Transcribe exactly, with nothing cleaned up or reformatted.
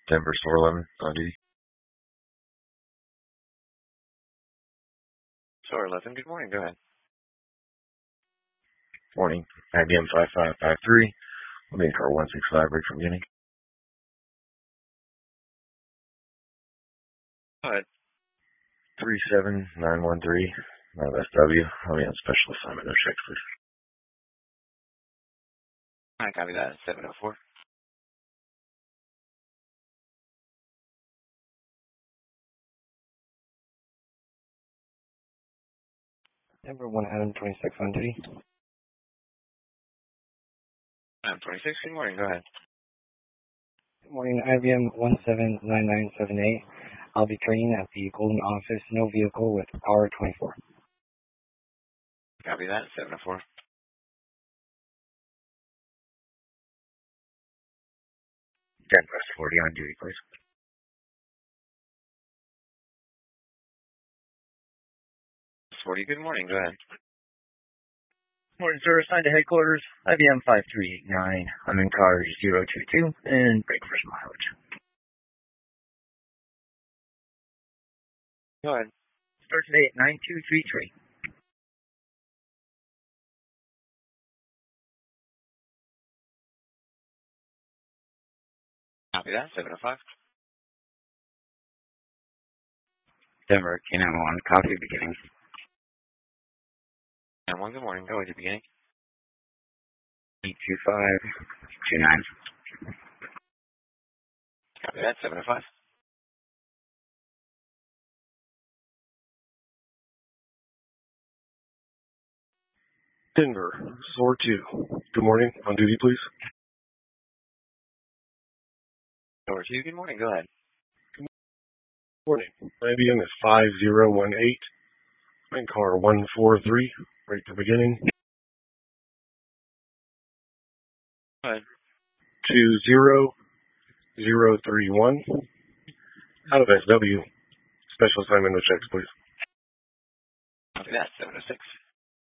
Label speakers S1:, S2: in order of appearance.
S1: Denver Store eleven on duty.
S2: Store eleven, good morning, go ahead.
S1: Morning. I B M five five five three. I'm in car one six five, right from beginning.
S2: Go ahead.
S1: three seven nine one three, nine S W. I'll be on special assignment. No checks, please.
S2: I copy that, seven oh four.
S3: Denver one Adam twenty-six on duty.
S2: Adam twenty-six, good morning, go ahead.
S3: Good morning, I B M one seven nine nine seven eight. I'll be training at the Golden Office, no vehicle with power twenty-four.
S2: Copy that, seven oh four.
S1: Denver forty on duty, please.
S2: forty, good morning, go ahead.
S4: Morning, sir. Assigned to headquarters, I B M five three eight nine. I'm in car zero two two and break first mileage.
S2: Go ahead.
S4: Start today at nine two three three.
S2: Copy that, seven oh five.
S3: Denver, K nine one, copy beginning.
S2: And one, good morning, go ahead, beginning.
S3: eight two five two nine.
S2: Copy that, seven oh five.
S5: Denver, four two. Good morning, on duty, please.
S2: Over to you, good morning, go ahead.
S5: Good morning. I B M is five zero one eight. I'm in car one four three, right to beginning.
S2: Go ahead.
S5: two zero zero three one. Out of S W. Special assignment, no checks, please.
S2: Copy that, seven oh six.